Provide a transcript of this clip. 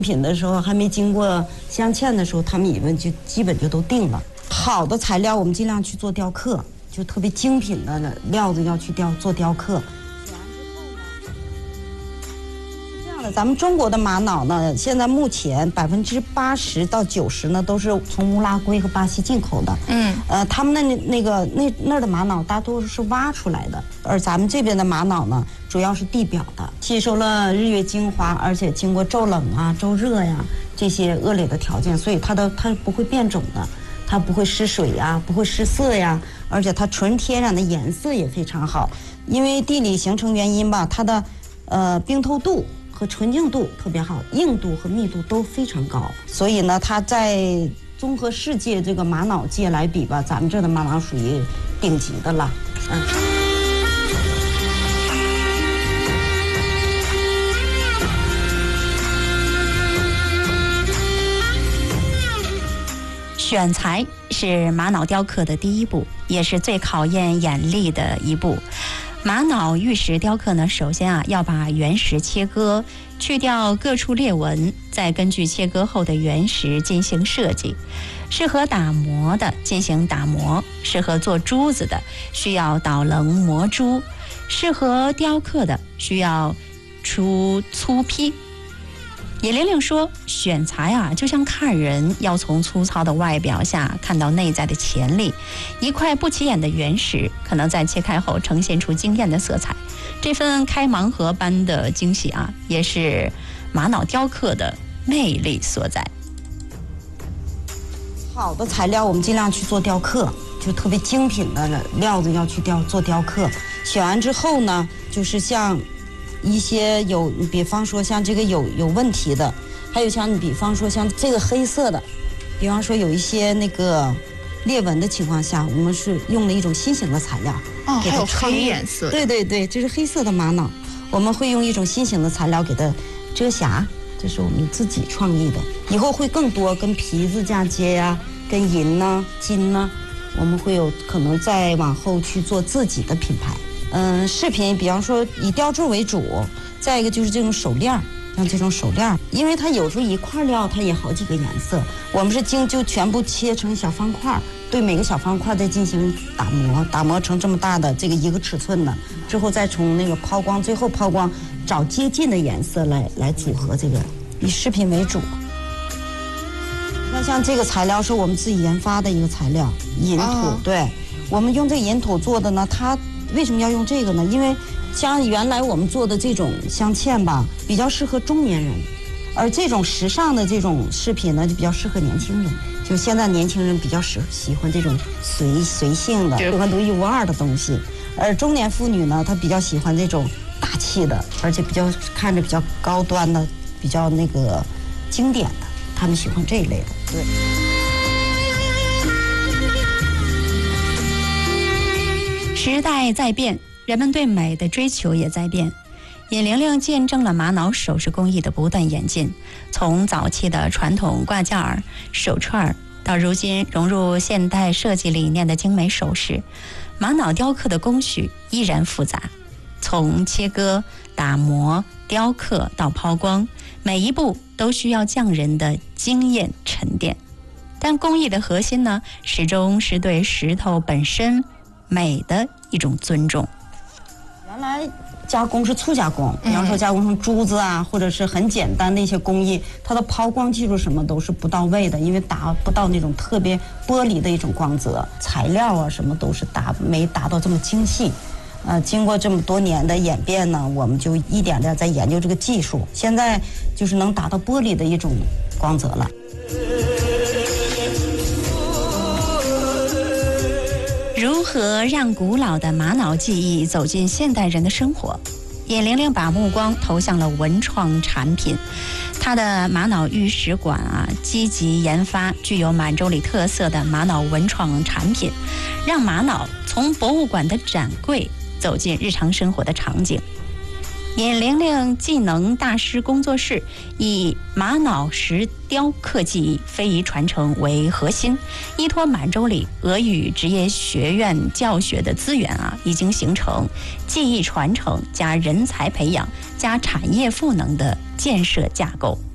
品的时候还没经过镶嵌的时候，他们以为就基本就都定了。好的材料我们尽量去做雕刻，就特别精品的料子要去做雕刻。这样的，咱们中国的玛瑙呢，现在目前80%到90%呢都是从乌拉圭和巴西进口的。他们那儿的玛瑙大多数是挖出来的，而咱们这边的玛瑙呢，主要是地表的，吸收了日月精华，而且经过骤冷啊、骤热呀这些恶劣的条件，所以它不会变种的。它不会失水呀，不会失色呀，而且它纯天然的颜色也非常好。因为地理形成原因吧，它的冰透度和纯净度特别好，硬度和密度都非常高，所以呢，它在综合世界这个玛瑙界来比吧，咱们这的玛瑙属于顶级的了。 选材是玛瑙雕刻的第一步，也是最考验眼力的一步。玛瑙玉石雕刻呢，首先要把原石切割，去掉各处裂纹，再根据切割后的原石进行设计。适合打磨的进行打磨，适合做珠子的需要捣棱磨珠，适合雕刻的需要出粗坯。野玲玲说，选材就像看人，要从粗糙的外表下看到内在的潜力。一块不起眼的原石，可能在切开后呈现出惊艳的色彩。这份开盲盒般的惊喜也是玛瑙雕刻的魅力所在。 好的材料我们尽量去做雕刻，就特别精品的料子要去做雕刻。选完之后呢，就是像一些比方说像这个有问题的，还有像比方说像这个黑色的，比方说有一些那个裂纹的情况下，我们是用了一种新型的材料， 还有黑颜色。 对，这是黑色的玛瑙，我们会用一种新型的材料给它遮瑕，这是我们自己创意的。以后会更多跟皮子嫁接呀，跟银呐、金呐，我们会有可能再往后去做自己的品牌。饰品比方说以雕铸为主，再一个就是这种手链，像这种手链，因为它有时候一块料它也好几个颜色，我们是就全部切成小方块，对每个小方块再进行打磨成这么大的这个一个尺寸的，之后再从那个抛光，最后抛光找接近的颜色来组合这个，以饰品为主。那像这个材料是我们自己研发的一个材料，银土，对，我们用这个银土做的呢，它为什么要用这个呢？因为像原来我们做的这种镶嵌吧，比较适合中年人，而这种时尚的这种饰品呢，就比较适合年轻人。就现在年轻人比较喜欢这种随性的、喜欢独一无二的东西，而中年妇女呢，她比较喜欢这种大气的，而且看着比较高端的、比较那个经典的，她们喜欢这一类的。对。 时代在变，人们对美的追求也在变。野玲玲见证了玛瑙首饰工艺的不断演进，从早期的传统挂件儿、手串，到如今融入现代设计理念的精美首饰。玛瑙雕刻的工序依然复杂，从切割、打磨、雕刻到抛光，每一步都需要匠人的经验沉淀。但工艺的核心呢，始终是对石头本身美的一种尊重。 原来加工是粗加工，比方说加工成珠子或者是很简单的一些工艺，它的抛光技术什么都是不到位的，因为达不到那种特别玻璃的一种光泽，材料什么都是没达到这么精细。经过这么多年的演变呢，我们就一点点在研究这个技术，现在就是能达到玻璃的一种光泽了。 如何让古老的玛瑙技艺走进现代人的生活？野玲玲把目光投向了文创产品，她的玛瑙玉石馆积极研发具有满洲里特色的玛瑙文创产品，让玛瑙从博物馆的展柜走进日常生活的场景。野玲玲技能大师工作室以玛瑙石雕刻技艺非遗传承为核心，依托满洲里俄语职业学院教学的资源已经形成技艺传承加人才培养加产业赋能的建设架构。